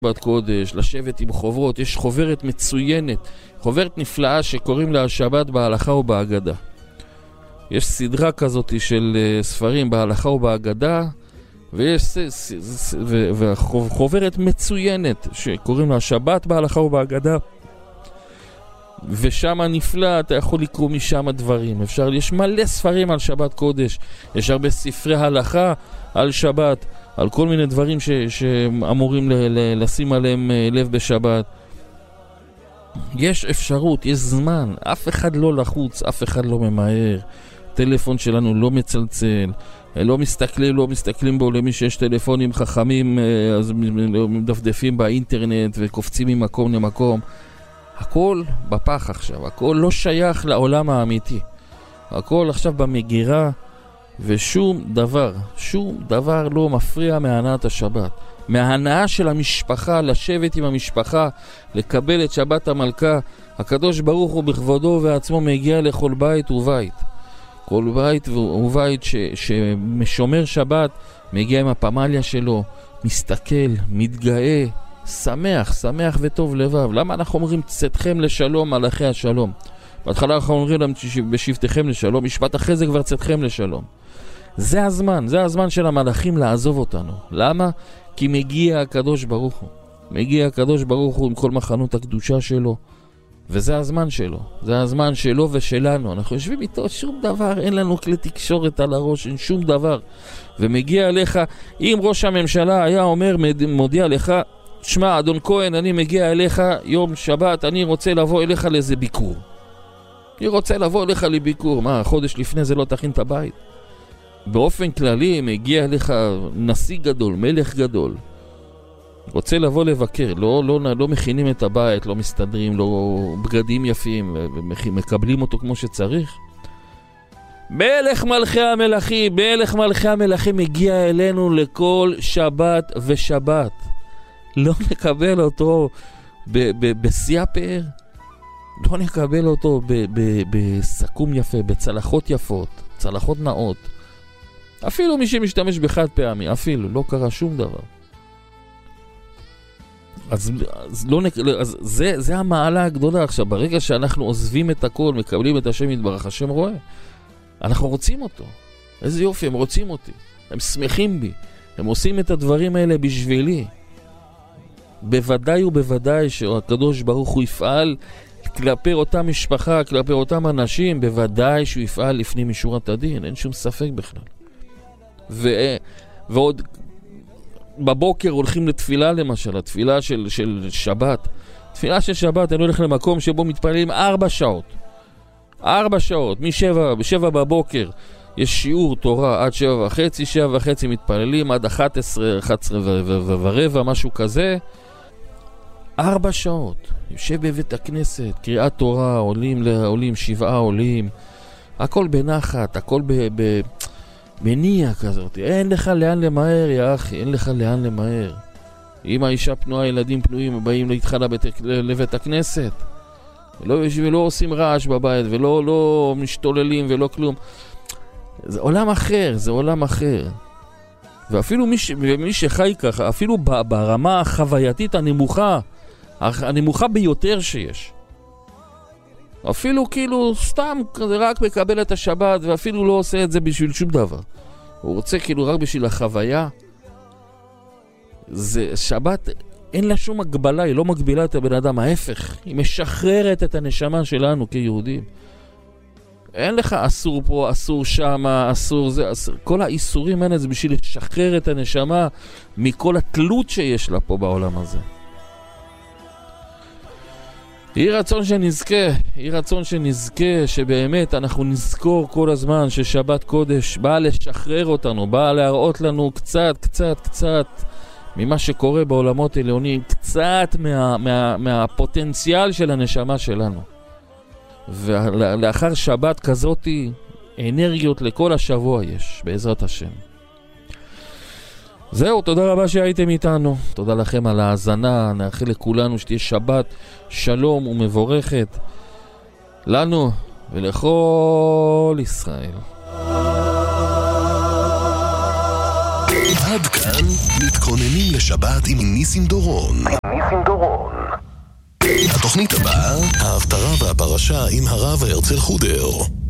שבת קודש, לשבת עם חוברות. יש חוברת מצוינת, חוברת נפלאה שקוראים לה שבת בהלכה ובהגדה. יש סדרה כזאת של ספרים בהלכה ובהגדה, ויש חוברת מצוינת שקוראים לה שבת בהלכה ובהגדה, ושם נפלא, אתה יכול לקרוא משם דברים. יש מלא ספרים על שבת קודש, יש הרבה ספרי הלכה על שבת, על כל מיני דברים שאמורים לשים עליהם לב בשבת. יש אפשרות, יש זמן, אף אחד לא לחוץ, אף אחד לא ממהר, טלפון שלנו לא מצלצל, לא מסתכלים בו. למי שיש טלפונים חכמים אז מדפדפים באינטרנט וקופצים ממקום למקום. הכל בפח עכשיו, הכל לא שייך לעולם האמיתי, הכל עכשיו במגירה, ושום דבר לא מפריע מהנאת השבת, מההנאה של המשפחה, לשבת עם המשפחה, לקבל את שבת המלכה. הקדוש ברוך הוא בכבודו ובעצמו מגיע לכל בית ובית, כל בית ובית שמשומר שבת, מגיע עם הפמליה שלו, מסתכל, מתגאה, שמח וטוב לבב. למה אנחנו אומרים צאתכם לשלום מלאכי השלום? בהתחלה אנחנו אומרים להם בשבתכם לשלום, משפט אחרי זה כבר צאתכם לשלום. זה הזמן של המלאכים לעזוב אותנו. למה? כי מגיע הקדוש ברוך הוא עם כל מחנות הקדושה שלו, וזה הזמן שלו, זה הזמן שלו ושלנו. אנחנו יושבים איתו, שום דבר, אין לנו כלי תקשורת על הראש, אין שום דבר. ומגיע אליך, אם ראש הממשלה היה אומר, מודיע לך, שמע אדון כהן, אני מגיע אליך יום שבת, אני רוצה לבוא אליך לאיזה ביקור. מה, חודש לפני זה לא תכין את הבית? באופן כללי מגיע אליך נשיא גדול, מלך גדול, רוצה לבוא לבקר, לא מכינים את הבית, לא מסתדרים, לא בגדים יפים, ומקבלים אותו כמו שצריך. מלך מלכי המלכים מגיע אלינו לכל שבת ושבת. לא נקבל אותו בשיא הפאר, לא נקבל אותו בסכום יפה, בצלחות יפות, צלחות נאות. אפילו מי שמשתמש בחד פעמי, אפילו לא קרה שום דבר. אז זה המעלה הגדולה. עכשיו, ברגע שאנחנו עוזבים את הכל, מקבלים את השם יתברך, השם רואה. אנחנו רוצים אותו. איזה יופי, הם רוצים אותי. הם שמחים בי. הם עושים את הדברים האלה בשבילי. בוודאי ובוודאי שהקדוש ברוך הוא יפעל כלפי אותה משפחה, כלפי אותם אנשים, בוודאי שהוא יפעל לפנים משורת הדין, אין שום ספק בכלל. ועוד בבוקר הולכים לתפילה למשל, התפילה של שבת. תפילה של שבת, אני הולך למקום שבו מתפללים 4 שעות. 4 שעות, מ-7 בבוקר יש שיעור תורה עד 7:30, 7:30 מתפללים עד 11 ורבע, משהו כזה. 4 שעות, יושב בבית הכנסת, קריאת תורה, עולים 7 עולים, הכל בנחת, הכל בניע כזאת. אין לך לאן למהר, יא אחי, אין לך לאן למהר. אם האישה פנויה, ילדים פנויים, באים להתחלה לבית הכנסת, ולא עושים רעש בבית, ולא משתוללים ולא כלום. זה עולם אחר, ואפילו מי שחי ככה, אפילו ברמה החווייתית הנמוכה ביותר שיש, אפילו כאילו סתם רק מקבל את השבת, ואפילו לא עושה את זה בשביל שום דבר, הוא רוצה כאילו רק בשביל החוויה. זה שבת, אין לה שום הגבלה, היא לא מגבילה את הבן אדם, ההפך, היא משחררת את הנשמה שלנו כיהודים. אין לך אסור פה, אסור שמה, אסור זה, אסור. כל האיסורים האלה זה בשביל לשחרר את הנשמה מכל התלות שיש לה פה בעולם הזה. יהי רצון שנזכה, שבאמת אנחנו נזכור כל הזמן ששבת קודש באה לשחרר אותנו, באה להראות לנו קצת ממה שקורה בעולמות העליונים, קצת מהפוטנציאל של הנשמה שלנו. ולאחר שבת כזאת אנרגיות לכל השבוע יש, בעזרת השם. זהו, תודה רבה שהייתם איתנו, תודה לכם על ההאזנה, נאחל לכולנו שתהיה שבת שלום ומבורכת לנו ולכל ישראל. כאן מתכוננים לשבת עם ניסים דורון. התוכנית הבאה, ההפטרה והפרשה עם הרב הרצל חודר.